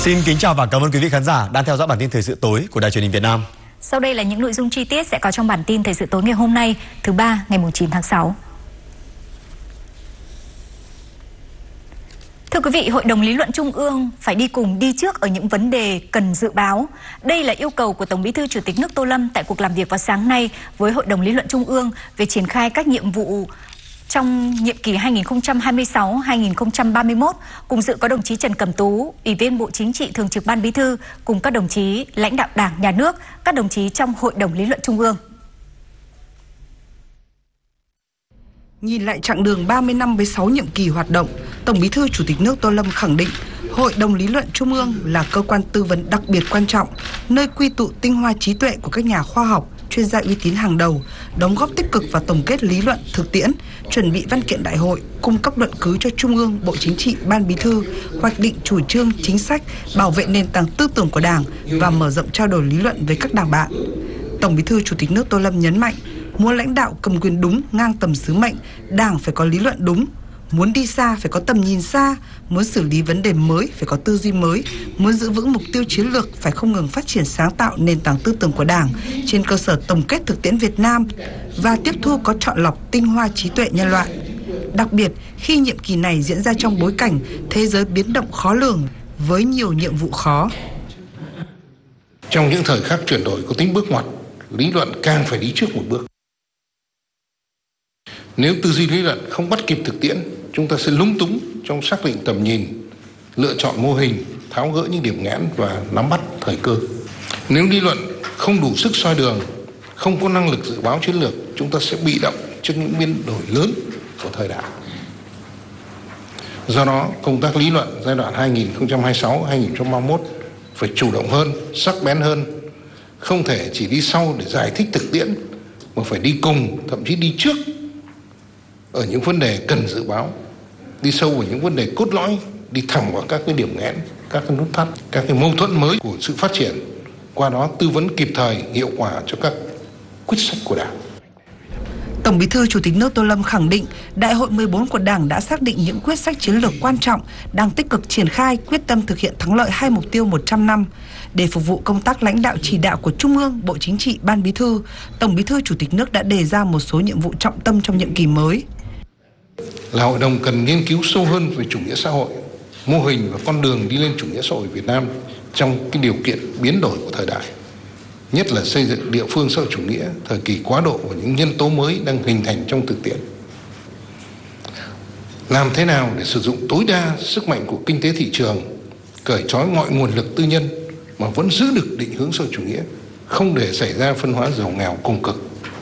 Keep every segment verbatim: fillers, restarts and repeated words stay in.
Xin kính chào và cảm ơn quý vị khán giả đang theo dõi bản tin thời sự tối của Đài Truyền hình Việt Nam. Sau đây là những nội dung chi tiết sẽ có trong bản tin thời sự tối ngày hôm nay, thứ ba ngày chín tháng sáu. Thưa quý vị, Hội đồng Lý luận Trung ương phải đi cùng đi trước ở những vấn đề cần dự báo. Đây là yêu cầu của Tổng Bí thư Chủ tịch nước Tô Lâm tại cuộc làm việc vào sáng nay với Hội đồng Lý luận Trung ương về triển khai các nhiệm vụ trong nhiệm kỳ hai nghìn không trăm hai mươi sáu đến hai nghìn không trăm ba mươi mốt. Cùng dự có đồng chí Trần Cẩm Tú, Ủy viên Bộ Chính trị Thường trực Ban Bí thư, cùng các đồng chí lãnh đạo Đảng, Nhà nước, các đồng chí trong Hội đồng Lý luận Trung ương. Nhìn lại chặng đường ba mươi năm với sáu nhiệm kỳ hoạt động, Tổng Bí thư Chủ tịch nước Tô Lâm khẳng định Hội đồng Lý luận Trung ương là cơ quan tư vấn đặc biệt quan trọng, nơi quy tụ tinh hoa trí tuệ của các nhà khoa học, chuyên gia uy tín hàng đầu, đóng góp tích cực vào tổng kết lý luận, thực tiễn, chuẩn bị văn kiện đại hội, cung cấp luận cứ cho Trung ương, Bộ Chính trị, Ban Bí thư, hoạch định chủ trương, chính sách, bảo vệ nền tảng tư tưởng của Đảng và mở rộng trao đổi lý luận với các đảng bạn. Tổng Bí thư Chủ tịch nước Tô Lâm nhấn mạnh, muốn lãnh đạo cầm quyền đúng, ngang tầm sứ mệnh, Đảng phải có lý luận đúng. Muốn đi xa phải có tầm nhìn xa, muốn xử lý vấn đề mới phải có tư duy mới, muốn giữ vững mục tiêu chiến lược phải không ngừng phát triển sáng tạo nền tảng tư tưởng của Đảng trên cơ sở tổng kết thực tiễn Việt Nam và tiếp thu có chọn lọc tinh hoa trí tuệ nhân loại. Đặc biệt, khi nhiệm kỳ này diễn ra trong bối cảnh thế giới biến động khó lường với nhiều nhiệm vụ khó. Trong những thời khắc chuyển đổi có tính bước ngoặt, lý luận càng phải đi trước một bước. Nếu tư duy lý luận không bắt kịp thực tiễn, chúng ta sẽ lúng túng trong xác định tầm nhìn, lựa chọn mô hình, tháo gỡ những điểm nghẽn và nắm bắt thời cơ. Nếu lý luận không đủ sức soi đường, không có năng lực dự báo chiến lược, chúng ta sẽ bị động trước những biến đổi lớn của thời đại. Do đó, công tác lý luận giai đoạn hai nghìn không trăm hai mươi sáu đến hai nghìn không trăm ba mươi mốt phải chủ động hơn, sắc bén hơn, không thể chỉ đi sau để giải thích thực tiễn, mà phải đi cùng, thậm chí đi trước ở những vấn đề cần dự báo, đi sâu vào những vấn đề cốt lõi, đi thẳng vào các cái điểm nghẽn, các cái nút thắt, các cái mâu thuẫn mới của sự phát triển, qua đó tư vấn kịp thời, hiệu quả cho các quyết sách của Đảng. Tổng Bí thư Chủ tịch nước Tô Lâm khẳng định Đại hội mười bốn của Đảng đã xác định những quyết sách chiến lược quan trọng, đang tích cực triển khai, quyết tâm thực hiện thắng lợi hai mục tiêu một trăm năm. Để phục vụ công tác lãnh đạo chỉ đạo của Trung ương, Bộ Chính trị, Ban Bí thư, Tổng Bí thư Chủ tịch nước đã đề ra một số nhiệm vụ trọng tâm trong nhiệm kỳ mới. Là hội đồng cần nghiên cứu sâu hơn về chủ nghĩa xã hội, mô hình và con đường đi lên chủ nghĩa xã hội Việt Nam trong cái điều kiện biến đổi của thời đại, nhất là xây dựng địa phương xã hội chủ nghĩa thời kỳ quá độ và những nhân tố mới đang hình thành trong thực tiễn. Làm thế nào để sử dụng tối đa sức mạnh của kinh tế thị trường, cởi trói mọi nguồn lực tư nhân mà vẫn giữ được định hướng xã hội chủ nghĩa, không để xảy ra phân hóa giàu nghèo cùng cực.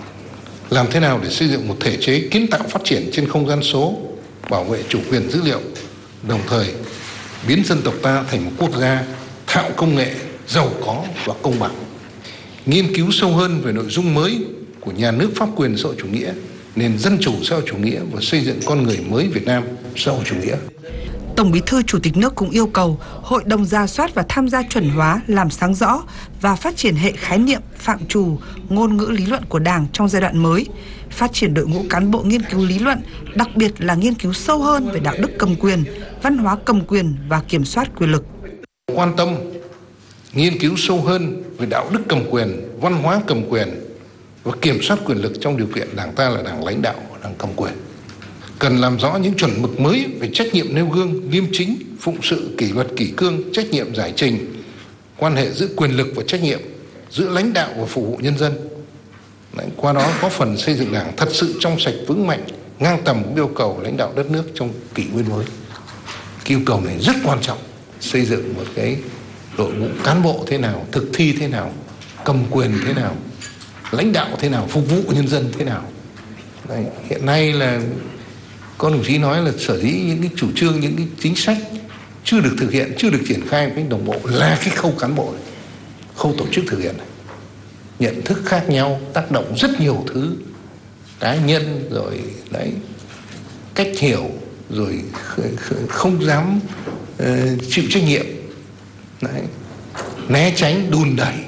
Làm thế nào để xây dựng một thể chế kiến tạo phát triển trên không gian số, bảo vệ chủ quyền dữ liệu, đồng thời biến dân tộc ta thành một quốc gia thạo công nghệ, giàu có và công bằng. Nghiên cứu sâu hơn về nội dung mới của nhà nước pháp quyền xã hội chủ nghĩa, nền dân chủ xã hội chủ nghĩa và xây dựng con người mới Việt Nam xã hội chủ nghĩa. Tổng Bí thư Chủ tịch nước cũng yêu cầu Hội đồng rà soát và tham gia chuẩn hóa, làm sáng rõ và phát triển hệ khái niệm, phạm trù, ngôn ngữ lý luận của Đảng trong giai đoạn mới, phát triển đội ngũ cán bộ nghiên cứu lý luận, đặc biệt là nghiên cứu sâu hơn về đạo đức cầm quyền, văn hóa cầm quyền và kiểm soát quyền lực. Quan tâm nghiên cứu sâu hơn về đạo đức cầm quyền, văn hóa cầm quyền và kiểm soát quyền lực trong điều kiện Đảng ta là Đảng lãnh đạo và Đảng cầm quyền. Cần làm rõ những chuẩn mực mới về trách nhiệm nêu gương, liêm chính, phụng sự, kỷ luật kỷ cương, trách nhiệm giải trình, quan hệ giữa quyền lực và trách nhiệm, giữa lãnh đạo và phục vụ nhân dân. Đấy, qua đó có phần xây dựng Đảng thật sự trong sạch vững mạnh, ngang tầm yêu cầu lãnh đạo đất nước trong kỷ nguyên mới. Cái yêu cầu này rất quan trọng, xây dựng một cái đội ngũ cán bộ thế nào, thực thi thế nào, cầm quyền thế nào, lãnh đạo thế nào, phục vụ nhân dân thế nào. Đấy, hiện nay là có đồng chí nói là sở dĩ những cái chủ trương, những cái chính sách chưa được thực hiện, chưa được triển khai một cách đồng bộ là cái khâu cán bộ này, khâu tổ chức thực hiện này. Nhận thức khác nhau, tác động rất nhiều thứ, cá nhân rồi đấy, cách hiểu rồi không dám uh, chịu trách nhiệm, đấy, né tránh, đùn đẩy.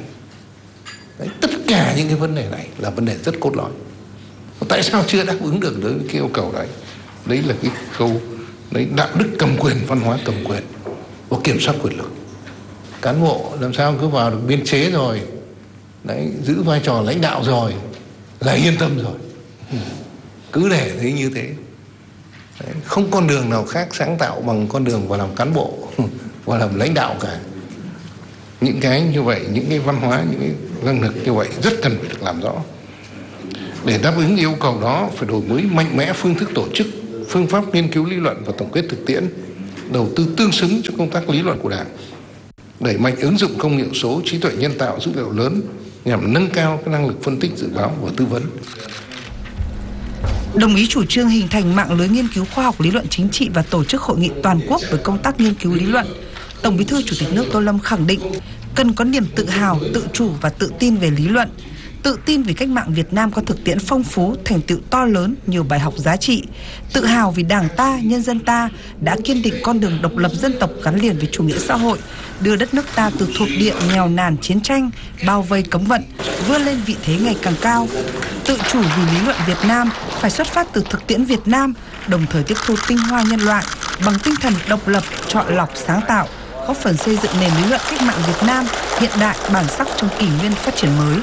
Đấy, tất cả những cái vấn đề này là vấn đề rất cốt lõi. Tại sao chưa đáp ứng được đối với cái yêu cầu đấy? Đấy là cái khâu đấy, đạo đức cầm quyền, văn hóa cầm quyền và kiểm soát quyền lực. cán bộ làm sao cứ vào được biên chế rồi, đấy, giữ vai trò lãnh đạo rồi là yên tâm rồi. Cứ để thấy như thế. Đấy, không con đường nào khác sáng tạo bằng con đường vào làm cán bộ và làm lãnh đạo cả. Những cái như vậy, những cái văn hóa, những cái năng lực như vậy rất cần phải được làm rõ. Để đáp ứng yêu cầu đó, phải đổi mới mạnh mẽ phương thức tổ chức, phương pháp nghiên cứu lý luận và tổng kết thực tiễn, đầu tư tương xứng cho công tác lý luận của Đảng, đẩy mạnh ứng dụng công nghệ số, trí tuệ nhân tạo, dữ liệu lớn nhằm nâng cao cái năng lực phân tích, dự báo và tư vấn. Đồng ý chủ trương hình thành mạng lưới nghiên cứu khoa học lý luận chính trị và tổ chức hội nghị toàn quốc về công tác nghiên cứu lý luận, Tổng Bí thư Chủ tịch nước Tô Lâm khẳng định cần có niềm tự hào, tự chủ và tự tin về lý luận, tự tin vì cách mạng Việt Nam có thực tiễn phong phú, thành tựu to lớn, nhiều bài học giá trị, tự hào vì Đảng ta, nhân dân ta đã kiên định con đường độc lập dân tộc gắn liền với chủ nghĩa xã hội, đưa đất nước ta từ thuộc địa nghèo nàn chiến tranh, bao vây cấm vận, vươn lên vị thế ngày càng cao. Tự chủ vì lý luận Việt Nam phải xuất phát từ thực tiễn Việt Nam, đồng thời tiếp thu tinh hoa nhân loại bằng tinh thần độc lập, chọn lọc, sáng tạo, góp phần xây dựng nền lý luận cách mạng Việt Nam hiện đại, bản sắc trong kỷ nguyên phát triển mới.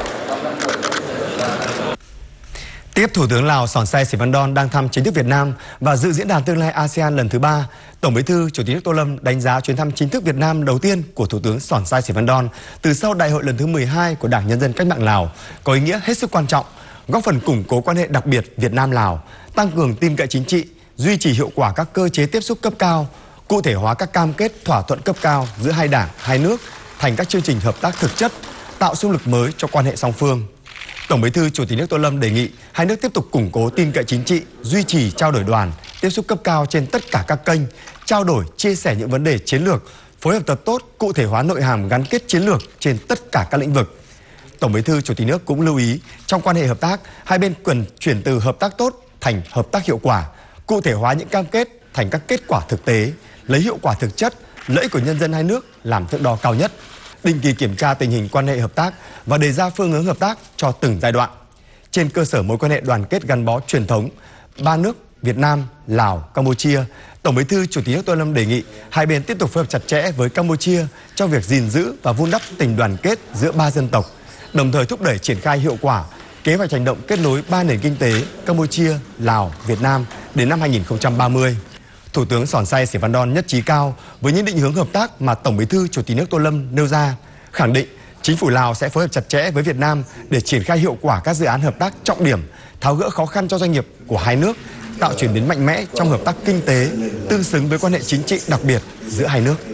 Tiếp Thủ tướng Lào Sòn Say Sĩ Phan Đon đang thăm chính thức Việt Nam và dự diễn đàn tương lai a sê an lần thứ ba, Tổng Bí thư Chủ tịch nước Tô Lâm đánh giá chuyến thăm chính thức Việt Nam đầu tiên của Thủ tướng Sòn Say Sĩ Phan Đon từ sau Đại hội lần thứ mười hai của Đảng Nhân dân Cách mạng Lào có ý nghĩa hết sức quan trọng, góp phần củng cố quan hệ đặc biệt Việt Nam-Lào, tăng cường tin cậy chính trị, duy trì hiệu quả các cơ chế tiếp xúc cấp cao, cụ thể hóa các cam kết thỏa thuận cấp cao giữa hai đảng, hai nước thành các chương trình hợp tác thực chất, tạo xung lực mới cho quan hệ song phương. Tổng Bí thư Chủ tịch nước Tô Lâm đề nghị hai nước tiếp tục củng cố tin cậy chính trị, duy trì trao đổi đoàn, tiếp xúc cấp cao trên tất cả các kênh, trao đổi, chia sẻ những vấn đề chiến lược, phối hợp thật tốt, cụ thể hóa nội hàm gắn kết chiến lược trên tất cả các lĩnh vực. Tổng Bí thư Chủ tịch nước cũng lưu ý trong quan hệ hợp tác, hai bên cần chuyển từ hợp tác tốt thành hợp tác hiệu quả, cụ thể hóa những cam kết thành các kết quả thực tế, lấy hiệu quả thực chất, lợi ích của nhân dân hai nước làm thước đo cao nhất. Định kỳ kiểm tra tình hình quan hệ hợp tác và đề ra phương hướng hợp tác cho từng giai đoạn. Trên cơ sở mối quan hệ đoàn kết gắn bó truyền thống, ba nước Việt Nam, Lào, Campuchia, Tổng Bí thư Chủ tịch nước Tô Lâm đề nghị hai bên tiếp tục phối hợp chặt chẽ với Campuchia trong việc gìn giữ và vun đắp tình đoàn kết giữa ba dân tộc, đồng thời thúc đẩy triển khai hiệu quả kế hoạch hành động kết nối ba nền kinh tế Campuchia, Lào, Việt Nam đến năm hai nghìn không trăm ba mươi. Thủ tướng Sòn Say Sĩ Phan Đon nhất trí cao với những định hướng hợp tác mà Tổng Bí thư Chủ tịch nước Tô Lâm nêu ra, khẳng định chính phủ Lào sẽ phối hợp chặt chẽ với Việt Nam để triển khai hiệu quả các dự án hợp tác trọng điểm, tháo gỡ khó khăn cho doanh nghiệp của hai nước, tạo chuyển biến mạnh mẽ trong hợp tác kinh tế, tương xứng với quan hệ chính trị đặc biệt giữa hai nước.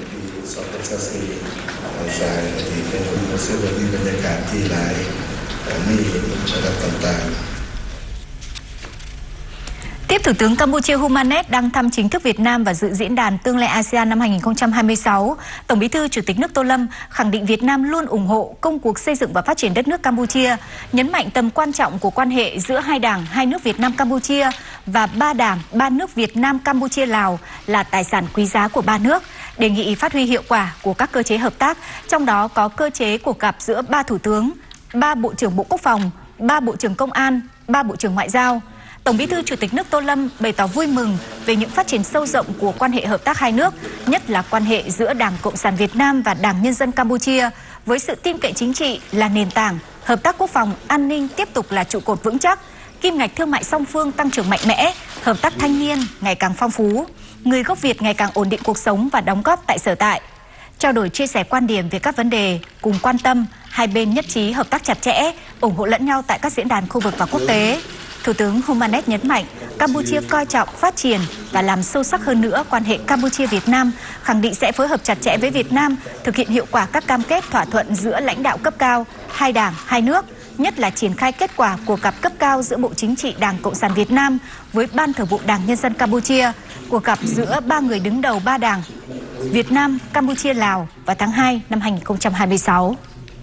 Tiếp Thủ tướng Campuchia Hun Manet đang thăm chính thức Việt Nam và dự diễn đàn tương lai a sê an năm hai nghìn không trăm hai mươi sáu, Tổng Bí thư Chủ tịch nước Tô Lâm khẳng định Việt Nam luôn ủng hộ công cuộc xây dựng và phát triển đất nước Campuchia, nhấn mạnh tầm quan trọng của quan hệ giữa hai đảng, hai nước Việt Nam Campuchia và ba đảng, ba nước Việt Nam Campuchia Lào là tài sản quý giá của ba nước, đề nghị phát huy hiệu quả của các cơ chế hợp tác, trong đó có cơ chế cuộc gặp giữa ba thủ tướng, ba bộ trưởng Bộ Quốc phòng, ba bộ trưởng Công an, ba bộ trưởng Ngoại giao. Tổng Bí thư Chủ tịch nước Tô Lâm bày tỏ vui mừng về những phát triển sâu rộng của quan hệ hợp tác hai nước, nhất là quan hệ giữa Đảng Cộng sản Việt Nam và Đảng Nhân dân Campuchia, với sự tin cậy chính trị là nền tảng, hợp tác quốc phòng, an ninh tiếp tục là trụ cột vững chắc, kim ngạch thương mại song phương tăng trưởng mạnh mẽ, hợp tác thanh niên ngày càng phong phú, người gốc Việt ngày càng ổn định cuộc sống và đóng góp tại sở tại. Trao đổi chia sẻ quan điểm về các vấn đề cùng quan tâm, hai bên nhất trí hợp tác chặt chẽ, ủng hộ lẫn nhau tại các diễn đàn khu vực và quốc tế. Thủ tướng Hun Manet nhấn mạnh Campuchia coi trọng, phát triển và làm sâu sắc hơn nữa quan hệ Campuchia-Việt Nam, khẳng định sẽ phối hợp chặt chẽ với Việt Nam, thực hiện hiệu quả các cam kết thỏa thuận giữa lãnh đạo cấp cao, hai đảng, hai nước, nhất là triển khai kết quả cuộc gặp cấp cao giữa Bộ Chính trị Đảng Cộng sản Việt Nam với Ban Thường vụ Đảng Nhân dân Campuchia, cuộc gặp giữa ba người đứng đầu ba đảng Việt Nam, Campuchia, Lào vào tháng hai năm hai nghìn không trăm hai mươi sáu.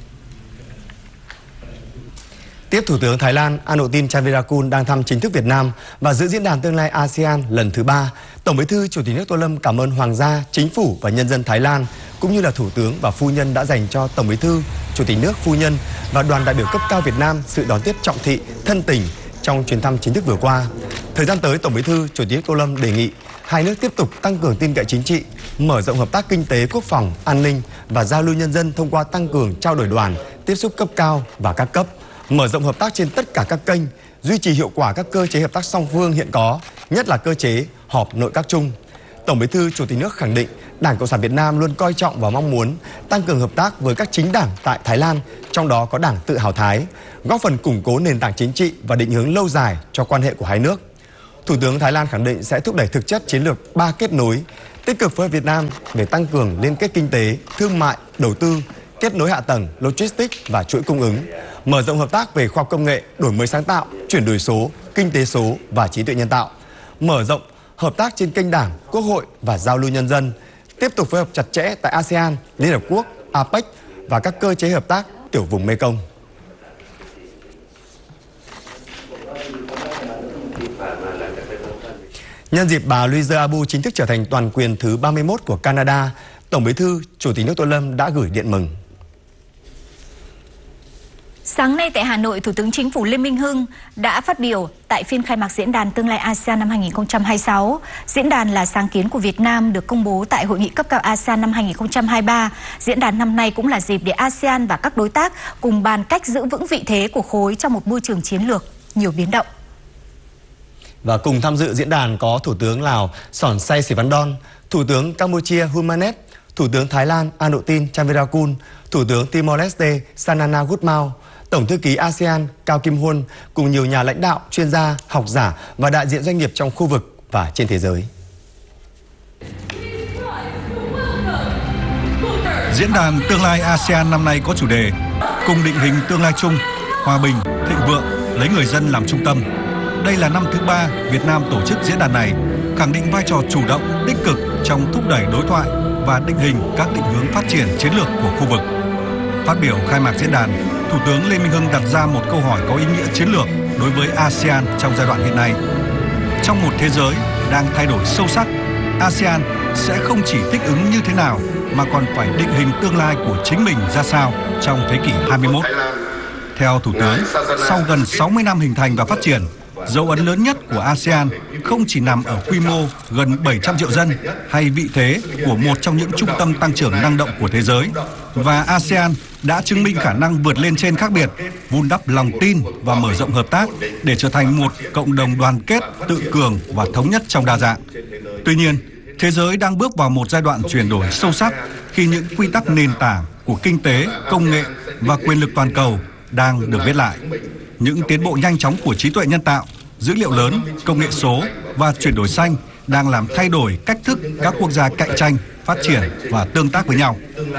Tiếp Thủ tướng Thái Lan Anutin Charnvirakul đang thăm chính thức Việt Nam và dự diễn đàn tương lai a sê an lần thứ ba. Tổng Bí thư Chủ tịch nước Tô Lâm cảm ơn Hoàng gia, Chính phủ và nhân dân Thái Lan cũng như là Thủ tướng và Phu nhân đã dành cho Tổng Bí thư, Chủ tịch nước, Phu nhân và đoàn đại biểu cấp cao Việt Nam sự đón tiếp trọng thị, thân tình trong chuyến thăm chính thức vừa qua. Thời gian tới, Tổng Bí thư Chủ tịch nước Tô Lâm đề nghị hai nước tiếp tục tăng cường tin cậy chính trị, mở rộng hợp tác kinh tế, quốc phòng, an ninh và giao lưu nhân dân thông qua tăng cường trao đổi đoàn, tiếp xúc cấp cao và các cấp, mở rộng hợp tác trên tất cả các kênh, duy trì hiệu quả các cơ chế hợp tác song phương hiện có, nhất là cơ chế họp nội các chung. Tổng Bí thư Chủ tịch nước khẳng định Đảng Cộng sản Việt Nam luôn coi trọng và mong muốn tăng cường hợp tác với các chính đảng tại Thái Lan, trong đó có Đảng Tự hào Thái, góp phần củng cố nền tảng chính trị và định hướng lâu dài cho quan hệ của hai nước. Thủ tướng Thái Lan khẳng định sẽ thúc đẩy thực chất chiến lược ba kết nối, tích cực phối hợp Việt Nam về tăng cường liên kết kinh tế, thương mại, đầu tư, kết nối hạ tầng, logistics và chuỗi cung ứng, mở rộng hợp tác về khoa học công nghệ, đổi mới sáng tạo, chuyển đổi số, kinh tế số và trí tuệ nhân tạo, mở rộng hợp tác trên kênh Đảng, Quốc hội và giao lưu nhân dân, tiếp tục phối hợp chặt chẽ tại a sê an, Liên Hợp Quốc, a pếch và các cơ chế hợp tác tiểu vùng Mekong. Nhân dịp bà Louise Arbour chính thức trở thành toàn quyền thứ ba mươi mốt của Canada, Tổng Bí thư Chủ tịch nước Tô Lâm đã gửi điện mừng. Sáng nay tại Hà Nội, Thủ tướng Chính phủ Lê Minh Hưng đã phát biểu tại phiên khai mạc Diễn đàn Tương lai a sê an năm hai nghìn không trăm hai mươi sáu. Diễn đàn là sáng kiến của Việt Nam được công bố tại Hội nghị cấp cao a sê an năm hai nghìn không trăm hai mươi ba. Diễn đàn năm nay cũng là dịp để a sê an và các đối tác cùng bàn cách giữ vững vị thế của khối trong một môi trường chiến lược nhiều biến động. Và cùng tham dự diễn đàn có Thủ tướng Lào Sòn Say Sivandon, Thủ tướng Campuchia Hun Manet, Thủ tướng Thái Lan Anutin Chanvirakul, Thủ tướng Timor-Leste Sanana Gusmao, Tổng thư ký a sê an Cao Kim Huân cùng nhiều nhà lãnh đạo, chuyên gia, học giả và đại diện doanh nghiệp trong khu vực và trên thế giới. Diễn đàn Tương lai a sê an năm nay có chủ đề cùng định hình tương lai chung, hòa bình, thịnh vượng, lấy người dân làm trung tâm. Đây là năm thứ ba Việt Nam tổ chức diễn đàn này, khẳng định vai trò chủ động, tích cực trong thúc đẩy đối thoại và định hình các định hướng phát triển chiến lược của khu vực. Phát biểu khai mạc diễn đàn, Thủ tướng Lê Minh Hưng đặt ra một câu hỏi có ý nghĩa chiến lược đối với a sê an trong giai đoạn hiện nay. Trong một thế giới đang thay đổi sâu sắc, a sê an sẽ không chỉ thích ứng như thế nào mà còn phải định hình tương lai của chính mình ra sao trong thế kỷ hai mươi mốt. Theo Thủ tướng, sau gần sáu mươi năm hình thành và phát triển, dấu ấn lớn nhất của a sê an không chỉ nằm ở quy mô gần bảy trăm triệu dân hay vị thế của một trong những trung tâm tăng trưởng năng động của thế giới, và a sê an đã chứng minh khả năng vượt lên trên khác biệt, vun đắp lòng tin và mở rộng hợp tác để trở thành một cộng đồng đoàn kết, tự cường và thống nhất trong đa dạng. Tuy nhiên, thế giới đang bước vào một giai đoạn chuyển đổi sâu sắc khi những quy tắc nền tảng của kinh tế, công nghệ và quyền lực toàn cầu đang được viết lại. Những tiến bộ nhanh chóng của trí tuệ nhân tạo, dữ liệu lớn, công nghệ số và chuyển đổi xanh đang làm thay đổi cách thức các quốc gia cạnh tranh, phát triển và tương tác với nhau.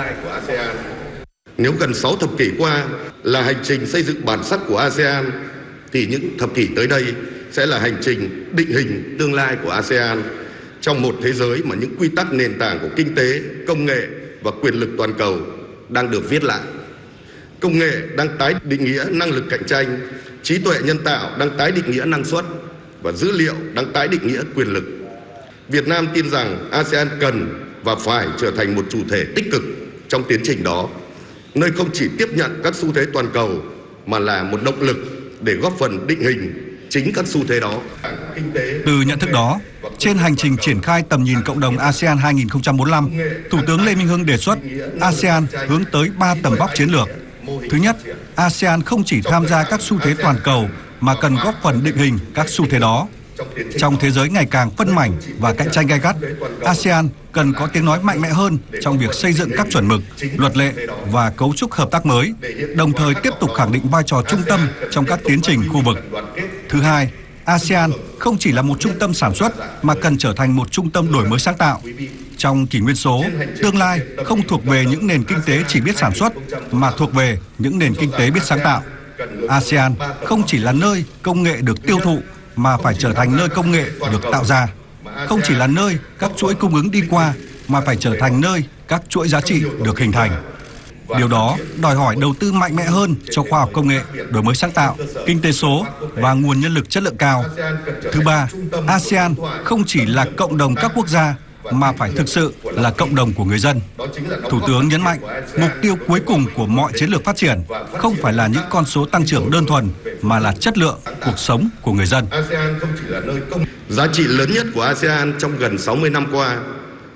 Nếu gần sáu thập kỷ qua là hành trình xây dựng bản sắc của a sê an, thì những thập kỷ tới đây sẽ là hành trình định hình tương lai của a sê an trong một thế giới mà những quy tắc nền tảng của kinh tế, công nghệ và quyền lực toàn cầu đang được viết lại. Công nghệ đang tái định nghĩa năng lực cạnh tranh, trí tuệ nhân tạo đang tái định nghĩa năng suất và dữ liệu đang tái định nghĩa quyền lực. Việt Nam tin rằng a sê an cần và phải trở thành một chủ thể tích cực trong tiến trình đó, nơi không chỉ tiếp nhận các xu thế toàn cầu mà là một động lực để góp phần định hình chính các xu thế đó. Từ nhận thức đó, trên hành trình triển khai tầm nhìn cộng đồng a sê an hai nghìn không trăm bốn mươi lăm, Thủ tướng Lê Minh Hưng đề xuất a sê an hướng tới ba tầm vóc chiến lược. Thứ nhất, a sê an không chỉ tham gia các xu thế toàn cầu mà cần góp phần định hình các xu thế đó. Trong thế giới ngày càng phân mảnh và cạnh tranh gay gắt, a sê an cần có tiếng nói mạnh mẽ hơn trong việc xây dựng các chuẩn mực, luật lệ và cấu trúc hợp tác mới, đồng thời tiếp tục khẳng định vai trò trung tâm trong các tiến trình khu vực. Thứ hai, a sê an không chỉ là một trung tâm sản xuất mà cần trở thành một trung tâm đổi mới sáng tạo. Trong kỷ nguyên số, tương lai không thuộc về những nền kinh tế chỉ biết sản xuất mà thuộc về những nền kinh tế biết sáng tạo. a sê an không chỉ là nơi công nghệ được tiêu thụ mà phải trở thành nơi công nghệ được tạo ra. Không chỉ là nơi các chuỗi cung ứng đi qua mà phải trở thành nơi các chuỗi giá trị được hình thành. Điều đó đòi hỏi đầu tư mạnh mẽ hơn cho khoa học công nghệ, đổi mới sáng tạo, kinh tế số và nguồn nhân lực chất lượng cao. Thứ ba, a sê an không chỉ là cộng đồng các quốc gia mà phải thực sự là cộng đồng của người dân. Thủ tướng nhấn mạnh, mục tiêu cuối cùng của mọi chiến lược phát triển không phải là những con số tăng trưởng đơn thuần mà là chất lượng cuộc sống của người dân. Giá trị lớn nhất của a sê an trong gần sáu mươi năm qua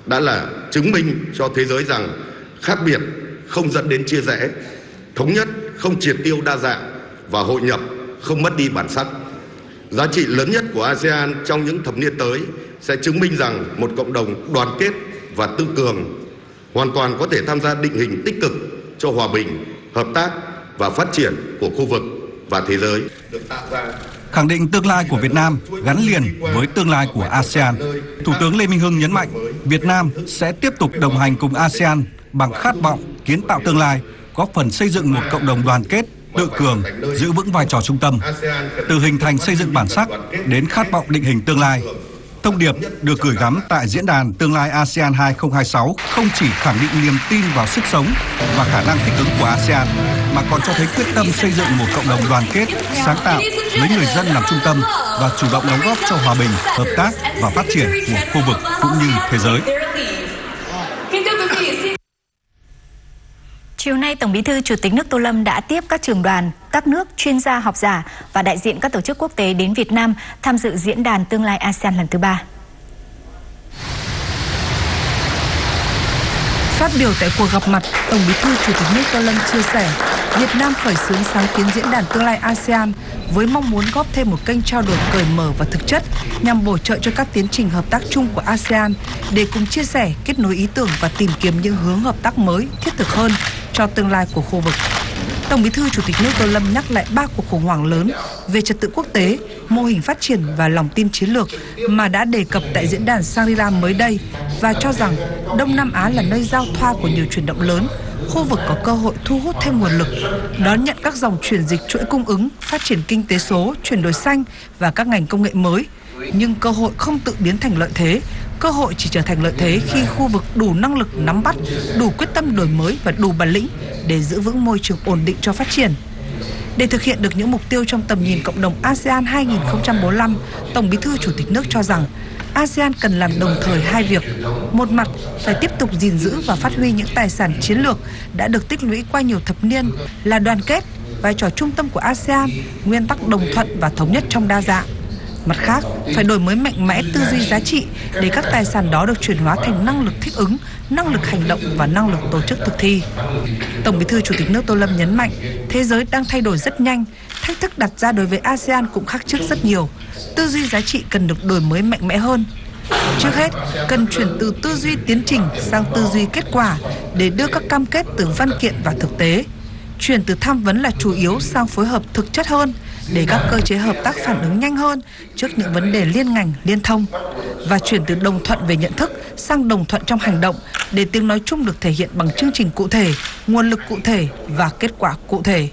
đã là chứng minh cho thế giới rằng khác biệt không dẫn đến chia rẽ, thống nhất không triệt tiêu đa dạng và hội nhập không mất đi bản sắc. Giá trị lớn nhất của a sê an trong những thập niên tới sẽ chứng minh rằng một cộng đồng đoàn kết và tự cường hoàn toàn có thể tham gia định hình tích cực cho hòa bình, hợp tác và phát triển của khu vực và thế giới. Khẳng định tương lai của Việt Nam gắn liền với tương lai của a sê an, Thủ tướng Lê Minh Hưng nhấn mạnh Việt Nam sẽ tiếp tục đồng hành cùng a sê an bằng khát vọng kiến tạo tương lai, góp phần xây dựng một cộng đồng đoàn kết, tự cường, giữ vững vai trò trung tâm, từ hình thành xây dựng bản sắc đến khát vọng định hình tương lai. Thông điệp được gửi gắm tại diễn đàn Tương lai a sê an hai không hai sáu không chỉ khẳng định niềm tin vào sức sống và khả năng thích ứng của a sê an, mà còn cho thấy quyết tâm xây dựng một cộng đồng đoàn kết, sáng tạo, lấy người dân làm trung tâm và chủ động đóng góp cho hòa bình, hợp tác và phát triển của khu vực cũng như thế giới. Chiều nay, Tổng Bí thư Chủ tịch nước Tô Lâm đã tiếp các trưởng đoàn, các nước, chuyên gia, học giả và đại diện các tổ chức quốc tế đến Việt Nam tham dự diễn đàn Tương lai a sê an lần thứ ba. Phát biểu tại cuộc gặp mặt, Tổng Bí thư Chủ tịch nước Tô Lâm chia sẻ, Việt Nam khởi xướng sáng kiến diễn đàn Tương lai a sê an với mong muốn góp thêm một kênh trao đổi cởi mở và thực chất nhằm bổ trợ cho các tiến trình hợp tác chung của a sê an để cùng chia sẻ, kết nối ý tưởng và tìm kiếm những hướng hợp tác mới, thiết thực hơn cho tương lai của khu vực. Tổng Bí thư Chủ tịch nước Tô Lâm nhắc lại ba cuộc khủng hoảng lớn về trật tự quốc tế, mô hình phát triển và lòng tin chiến lược mà đã đề cập tại diễn đàn Shangri-La mới đây và cho rằng Đông Nam Á là nơi giao thoa của nhiều chuyển động lớn, khu vực có cơ hội thu hút thêm nguồn lực, đón nhận các dòng chuyển dịch chuỗi cung ứng, phát triển kinh tế số, chuyển đổi xanh và các ngành công nghệ mới. Nhưng cơ hội không tự biến thành lợi thế, cơ hội chỉ trở thành lợi thế khi khu vực đủ năng lực nắm bắt, đủ quyết tâm đổi mới và đủ bản lĩnh để giữ vững môi trường ổn định cho phát triển. Để thực hiện được những mục tiêu trong tầm nhìn cộng đồng a sê an hai không bốn lăm, Tổng Bí thư Chủ tịch nước cho rằng a sê an cần làm đồng thời hai việc. Một mặt, phải tiếp tục gìn giữ và phát huy những tài sản chiến lược đã được tích lũy qua nhiều thập niên là đoàn kết, vai trò trung tâm của a sê an, nguyên tắc đồng thuận và thống nhất trong đa dạng. Mặt khác, phải đổi mới mạnh mẽ tư duy giá trị để các tài sản đó được chuyển hóa thành năng lực thích ứng, năng lực hành động và năng lực tổ chức thực thi. Tổng Bí thư Chủ tịch nước Tô Lâm nhấn mạnh, thế giới đang thay đổi rất nhanh, thách thức đặt ra đối với a sê an cũng khác trước rất nhiều. Tư duy giá trị cần được đổi mới mạnh mẽ hơn. Trước hết, cần chuyển từ tư duy tiến trình sang tư duy kết quả để đưa các cam kết từ văn kiện vào thực tế. Chuyển từ tham vấn là chủ yếu sang phối hợp thực chất hơn để các cơ chế hợp tác phản ứng nhanh hơn trước những vấn đề liên ngành, liên thông. Và chuyển từ đồng thuận về nhận thức sang đồng thuận trong hành động để tiếng nói chung được thể hiện bằng chương trình cụ thể, nguồn lực cụ thể và kết quả cụ thể.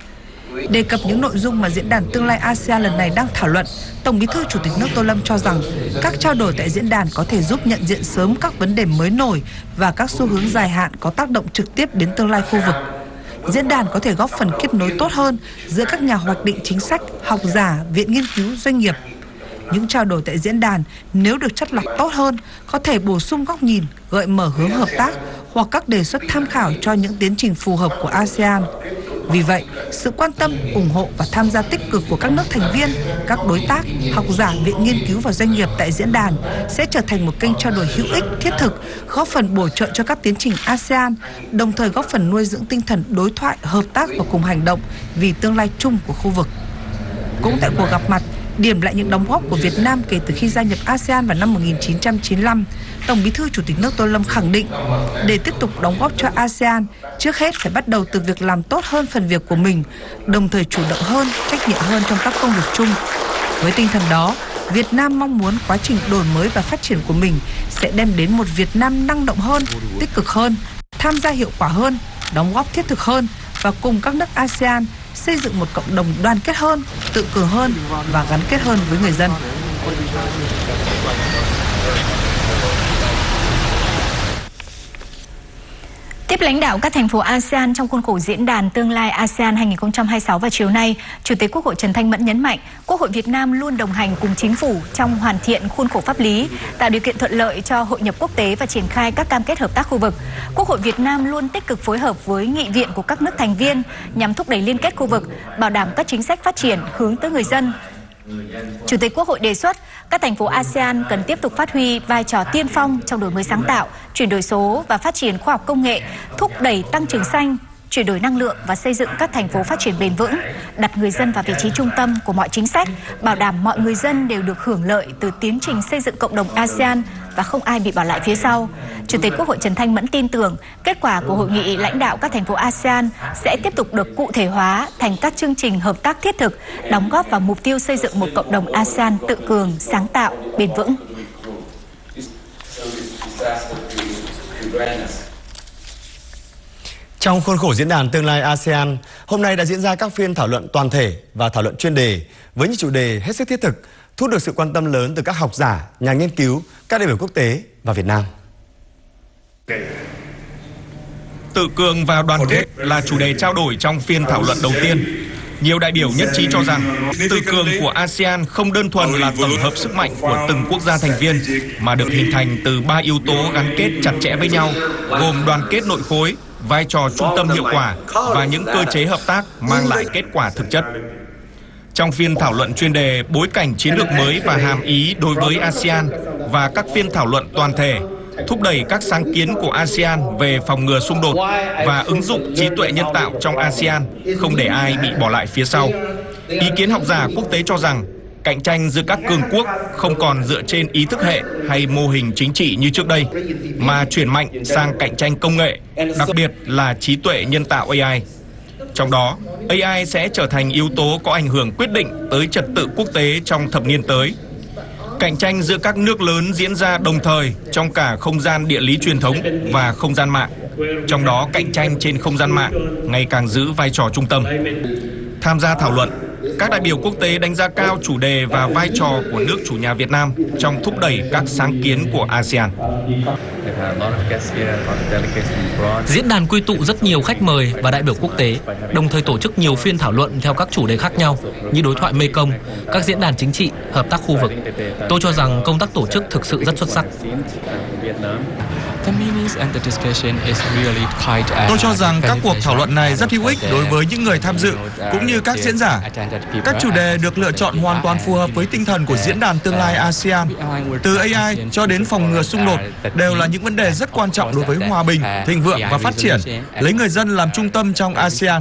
Đề cập những nội dung mà diễn đàn Tương lai a sê an lần này đang thảo luận, Tổng Bí thư Chủ tịch nước Tô Lâm cho rằng các trao đổi tại diễn đàn có thể giúp nhận diện sớm các vấn đề mới nổi và các xu hướng dài hạn có tác động trực tiếp đến tương lai khu vực. Diễn đàn có thể góp phần kết nối tốt hơn giữa các nhà hoạch định chính sách, học giả, viện nghiên cứu, doanh nghiệp. Những trao đổi tại diễn đàn nếu được chắt lọc tốt hơn có thể bổ sung góc nhìn, gợi mở hướng hợp tác hoặc các đề xuất tham khảo cho những tiến trình phù hợp của a sê an. Vì vậy, sự quan tâm, ủng hộ và tham gia tích cực của các nước thành viên, các đối tác, học giả, viện nghiên cứu và doanh nghiệp tại diễn đàn sẽ trở thành một kênh trao đổi hữu ích, thiết thực, góp phần bổ trợ cho các tiến trình a sê an, đồng thời góp phần nuôi dưỡng tinh thần đối thoại, hợp tác và cùng hành động vì tương lai chung của khu vực. Cũng tại cuộc gặp mặt, điểm lại những đóng góp của Việt Nam kể từ khi gia nhập a sê an vào năm một nghìn chín trăm chín mươi lăm, Tổng Bí thư Chủ tịch nước Tô Lâm khẳng định để tiếp tục đóng góp cho a sê an, trước hết phải bắt đầu từ việc làm tốt hơn phần việc của mình, đồng thời chủ động hơn, trách nhiệm hơn trong các công việc chung. Với tinh thần đó, Việt Nam mong muốn quá trình đổi mới và phát triển của mình sẽ đem đến một Việt Nam năng động hơn, tích cực hơn, tham gia hiệu quả hơn, đóng góp thiết thực hơn và cùng các nước a sê an xây dựng một cộng đồng đoàn kết hơn, tự cường hơn và gắn kết hơn với người dân. Tiếp lãnh đạo các thành phố a sê an trong khuôn khổ diễn đàn Tương lai a sê an hai không hai sáu vào chiều nay, Chủ tịch Quốc hội Trần Thanh Mẫn nhấn mạnh, Quốc hội Việt Nam luôn đồng hành cùng chính phủ trong hoàn thiện khuôn khổ pháp lý, tạo điều kiện thuận lợi cho hội nhập quốc tế và triển khai các cam kết hợp tác khu vực. Quốc hội Việt Nam luôn tích cực phối hợp với nghị viện của các nước thành viên nhằm thúc đẩy liên kết khu vực, bảo đảm các chính sách phát triển hướng tới người dân. Chủ tịch Quốc hội đề xuất các thành phố a sê an cần tiếp tục phát huy vai trò tiên phong trong đổi mới sáng tạo, chuyển đổi số và phát triển khoa học công nghệ, thúc đẩy tăng trưởng xanh, chuyển đổi năng lượng và xây dựng các thành phố phát triển bền vững, đặt người dân vào vị trí trung tâm của mọi chính sách, bảo đảm mọi người dân đều được hưởng lợi từ tiến trình xây dựng cộng đồng a sê an và không ai bị bỏ lại phía sau. Chủ tịch Quốc hội Trần Thanh Mẫn tin tưởng kết quả của hội nghị lãnh đạo các thành phố a sê an sẽ tiếp tục được cụ thể hóa thành các chương trình hợp tác thiết thực, đóng góp vào mục tiêu xây dựng một cộng đồng a sê an tự cường, sáng tạo, bền vững. Trong khuôn khổ diễn đàn tương lai a sê an, hôm nay đã diễn ra các phiên thảo luận toàn thể và thảo luận chuyên đề với những chủ đề hết sức thiết thực, thu hút được sự quan tâm lớn từ các học giả, nhà nghiên cứu, các đại biểu quốc tế và Việt Nam. Tự cường và đoàn kết là chủ đề trao đổi trong phiên thảo luận đầu tiên. Nhiều đại biểu nhất trí cho rằng tự cường của a sê an không đơn thuần là tổng hợp sức mạnh của từng quốc gia thành viên, mà được hình thành từ ba yếu tố gắn kết chặt chẽ với nhau, gồm đoàn kết nội khối, vai trò trung tâm hiệu quả và những cơ chế hợp tác mang lại kết quả thực chất. Trong phiên thảo luận chuyên đề bối cảnh chiến lược mới và hàm ý đối với a sê an và các phiên thảo luận toàn thể, thúc đẩy các sáng kiến của a sê an về phòng ngừa xung đột và ứng dụng trí tuệ nhân tạo trong a sê an, không để ai bị bỏ lại phía sau. Ý kiến học giả quốc tế cho rằng cạnh tranh giữa các cường quốc không còn dựa trên ý thức hệ hay mô hình chính trị như trước đây, mà chuyển mạnh sang cạnh tranh công nghệ, đặc biệt là trí tuệ nhân tạo a i. Trong đó, a i sẽ trở thành yếu tố có ảnh hưởng quyết định tới trật tự quốc tế trong thập niên tới. Cạnh tranh giữa các nước lớn diễn ra đồng thời trong cả không gian địa lý truyền thống và không gian mạng. Trong đó, cạnh tranh trên không gian mạng ngày càng giữ vai trò trung tâm. Tham gia thảo luận, các đại biểu quốc tế đánh giá cao chủ đề và vai trò của nước chủ nhà Việt Nam trong thúc đẩy các sáng kiến của a sê an. Diễn đàn quy tụ rất nhiều khách mời và đại biểu quốc tế, đồng thời tổ chức nhiều phiên thảo luận theo các chủ đề khác nhau như đối thoại Mekong, các diễn đàn chính trị, hợp tác khu vực. Tôi cho rằng công tác tổ chức thực sự rất xuất sắc. Tôi cho rằng các cuộc thảo luận này rất hữu ích đối với những người tham dự cũng như các diễn giả. Các chủ đề được lựa chọn hoàn toàn phù hợp với tinh thần của diễn đàn tương lai a sê an. Từ a i cho đến phòng ngừa xung đột đều là những vấn đề rất quan trọng đối với hòa bình, thịnh vượng và phát triển, lấy người dân làm trung tâm trong a sê an.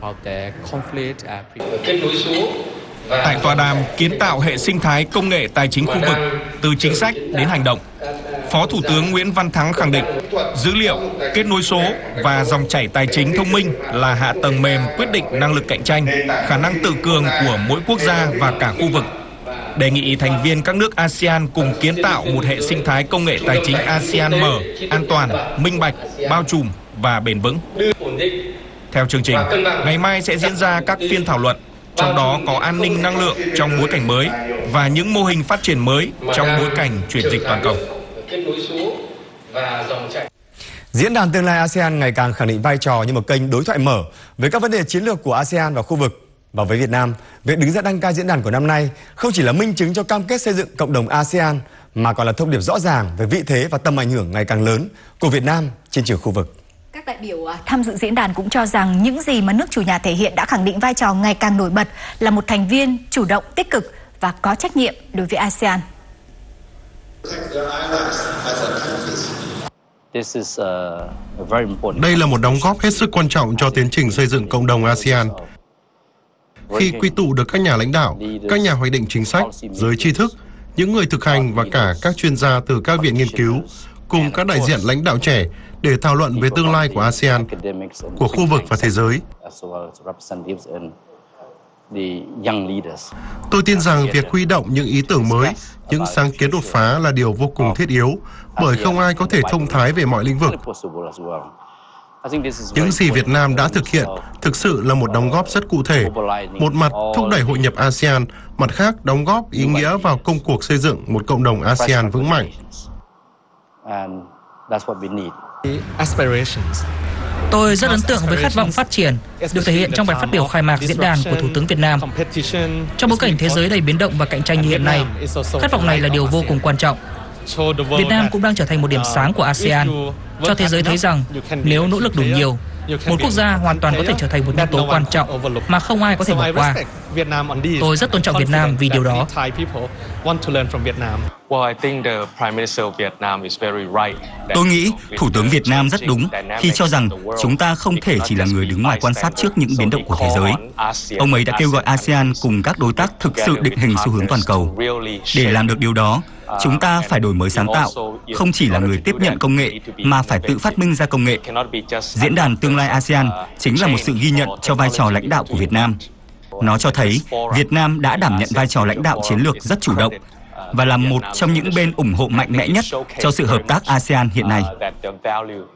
Tại tọa đàm kiến tạo hệ sinh thái công nghệ tài chính khu vực từ chính sách đến hành động, Phó Thủ tướng Nguyễn Văn Thắng khẳng định dữ liệu, kết nối số và dòng chảy tài chính thông minh là hạ tầng mềm quyết định năng lực cạnh tranh, khả năng tự cường của mỗi quốc gia và cả khu vực. Đề nghị thành viên các nước a sê an cùng kiến tạo một hệ sinh thái công nghệ tài chính a sê an mở, an toàn, minh bạch, bao trùm và bền vững. Theo chương trình, ngày mai sẽ diễn ra các phiên thảo luận, trong đó có an ninh năng lượng trong bối cảnh mới và những mô hình phát triển mới trong bối cảnh chuyển dịch toàn cầu. Diễn đàn tương lai a sê an ngày càng khẳng định vai trò như một kênh đối thoại mở với các vấn đề chiến lược của a sê an và khu vực. Và với Việt Nam, việc đứng ra đăng cai diễn đàn của năm nay không chỉ là minh chứng cho cam kết xây dựng cộng đồng a sê an mà còn là thông điệp rõ ràng về vị thế và tầm ảnh hưởng ngày càng lớn của Việt Nam trên trường khu vực. Các đại biểu tham dự diễn đàn cũng cho rằng những gì mà nước chủ nhà thể hiện đã khẳng định vai trò ngày càng nổi bật là một thành viên chủ động, tích cực và có trách nhiệm đối với a sê an. Đây là một đóng góp hết sức quan trọng cho tiến trình xây dựng cộng đồng a sê an. Khi quy tụ được các nhà lãnh đạo, các nhà hoạch định chính sách, giới tri thức, những người thực hành và cả các chuyên gia từ các viện nghiên cứu, cùng các đại diện lãnh đạo trẻ để thảo luận về tương lai của a sê an, của khu vực và thế giới. Tôi tin rằng việc huy động những ý tưởng mới, những sáng kiến đột phá là điều vô cùng thiết yếu, bởi không ai có thể thông thái về mọi lĩnh vực. Những gì Việt Nam đã thực hiện thực sự là một đóng góp rất cụ thể. Một mặt thúc đẩy hội nhập a sê an, mặt khác đóng góp ý nghĩa vào công cuộc xây dựng một cộng đồng a sê an vững mạnh. Tôi rất ấn tượng với khát vọng phát triển được thể hiện trong bài phát biểu khai mạc diễn đàn của Thủ tướng Việt Nam. Trong bối cảnh thế giới đầy biến động và cạnh tranh như hiện nay, khát vọng này là điều vô cùng quan trọng. Việt Nam cũng đang trở thành một điểm sáng của a sê an, cho thế giới thấy rằng nếu nỗ lực đủ nhiều, Một quốc gia hoàn toàn có thể trở thành một nhân tố quan trọng mà không ai có thể bỏ qua. Tôi rất tôn trọng Việt Nam vì điều đó. Tôi nghĩ Thủ tướng Việt Nam rất đúng khi cho rằng chúng ta không thể chỉ là người đứng ngoài quan sát trước những biến động của thế giới. Ông ấy đã kêu gọi a sê an cùng các đối tác thực sự định hình xu hướng toàn cầu. Để làm được điều đó, chúng ta phải đổi mới sáng tạo, không chỉ là người tiếp nhận công nghệ mà phải tự phát minh ra công nghệ. Diễn đàn Tương lai a sê an chính là một sự ghi nhận cho vai trò lãnh đạo của Việt Nam. Nó cho thấy Việt Nam đã đảm nhận vai trò lãnh đạo chiến lược rất chủ động và là một trong những bên ủng hộ mạnh mẽ nhất cho sự hợp tác a sê an hiện nay.